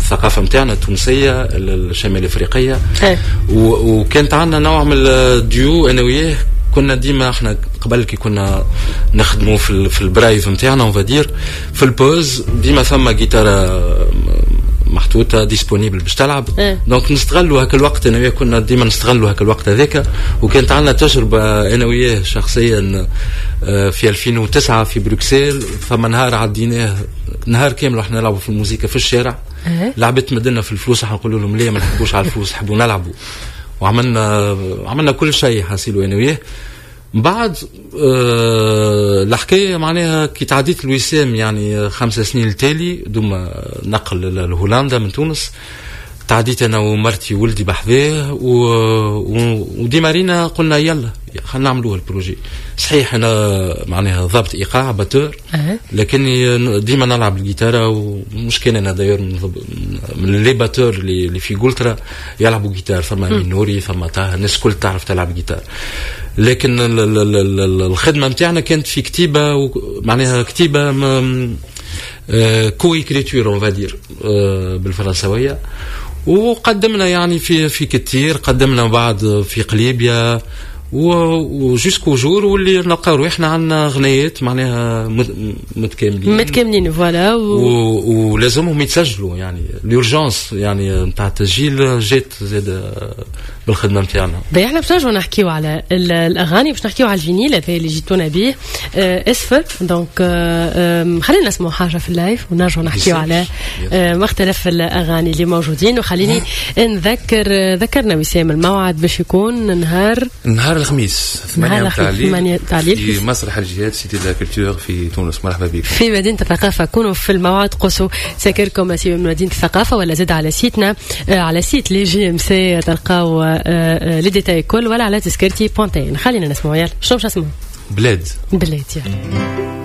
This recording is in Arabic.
الثقافة متاعنا التونسية الشمال افريقية. وكانت عندنا نوع من الديو انا وياه. كنا ديما احنا قبل كي كنا نخدموا في البرايف نتاعنا ونفادير في البوز ديما ثم جيتارة محطوطه ديسپونيبل باش تلعب. دونك نستغلوا هاك الوقت انا وياه كنا ديما نستغلوا هاك الوقت هذاك. وكانت عندنا تجربه انا وياه شخصيا في 2009 في بروكسل. فما نهار عديناه نهار كامل احنا نلعبوا في الموسيقى في الشارع. لعبت مدنا في الفلوس احنا نقولوا لهم ليه ما نحبوش على الفلوس نحبوا نلعبوا. وعملنا كل شيء حاسيلو انا وياه. بعد الحكايه معناها كي تعديت الوسام يعني 5 سنين التالي دوما نقل لهولندا من تونس. تعديت انا ومرتي وولدي بحذاه وديما رينا قلنا يلا خلينا نعملوا البروجي. صحيح انا معناها ضابط ايقاع باتور لكني ديما نلعب الجيتاره. ومش كان انا داير من لي باتور اللي في قلترا يلعبوا جيتار. ثم نوري ثم الناس كل تعرف تلعب جيتار. لكن الخدمه نتاعنا كانت في كتيبه معناها كتيبه كو إكريتور اون فادير بالفرنسويه. وقدمنا يعني في كتير قدمنا بعد في قليبيا وجوسكو جور واللي نلقاو روحنا عندنا غنيات معناها متكاملين فوالا. ولازمهم يتسجلوا يعني اليورجانس يعني نتاع التسجيل جات زاد بالخدمه نتاعنا. احنا باش نرجعوا نحكيو على الاغاني باش نحكيو على الفينيل هذا اللي جيتونا به اسفر. دونك خلينا نسمعوا حاجه في اللايف ونرجعوا نحكيو على مختلف الاغاني اللي موجودين. وخليني ذكرنا وسام الموعد باش يكون نهار الخميس 8 تاع الليل في مسرح الجهاد سيتي لا كولتور في تونس. مرحبا بكم في مدينه الثقافه. كونوا في الموعد قصوا ساكركم من مدينه الثقافه ولا زاد على سيتنا على سيت لي جي ام سي تلقاو لي ديتاي كل ولا على تذكرتي بونتين. خلينا نسمعوا يلا شنو باش نسمعوا بلاد يلا.